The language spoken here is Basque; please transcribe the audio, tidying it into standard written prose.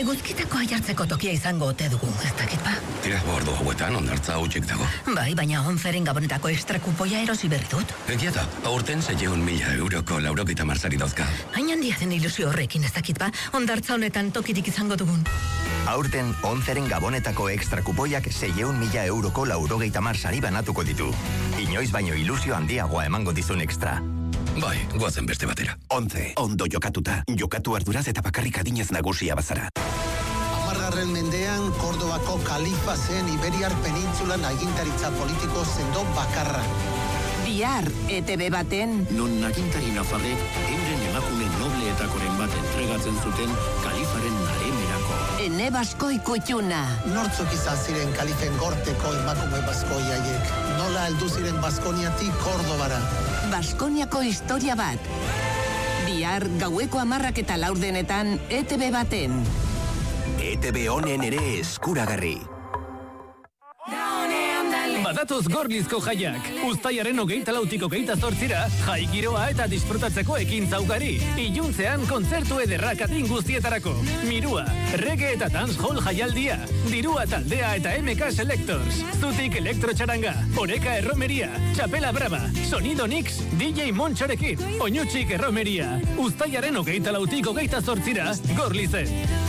Eguzkitako aiartzeko tokia izango ote dugu, ez dakit ba? Tira, ordu hauetan ondartza hutsik dago. Bai, baina 11 gabonetako ekstra kupoia erosi berri dut. Egia da, aurten 600.000 euroko 90 sari dauzka. Hain handia den ilusio horrekin, ez dakit ba? Ondartza honetan tokirik izango dugun. Aurten 11 gabonetako ekstra kupoiak 600.000 euroko 90 sari banatuko ditu. Inoiz baino ilusio handiagoa emango dizun ekstra. Bai, goazen beste batera. 11, ondo jokatuta. Jokatu arduraz eta bakarrik adinez nagusia bazara. 10. mendean, Kordobako kalifa zen Iberiar penintzulan agintaritza politiko sendo bakarra. Bihar, ETB baten... Non agintari nafarrek euren emakume nobletakoren bat entregatzen zuten kalifaren naremerako. Ene Baskoi kutxuna. Nortzuk izan ziren kalifen gorteko emakume baskoiaiek. Nola heldu ziren Baskoniatik Kordobara. Baskoniako historia bat. Bihar, gaueko 10 eta 4 ETB baten. ETB honen ere eskuragarri. Badatoz Gorlizko jaiak. Uztailaren 24tik 28ra, jai giroa eta disfrutatzeko ekintza ugari. Iluntzean kontzertu ederrak adin guztietarako. Mirua, reggae eta dancehall jaialdia. Dirua taldea eta MK Selectors. Zutik elektrotxaranga, Oreka erromeria, Txapela Brava, Sonido Nix, DJ Montxorekin, Oñutxik erromeria. Uztailaren 24tik 28ra, Gorlizen.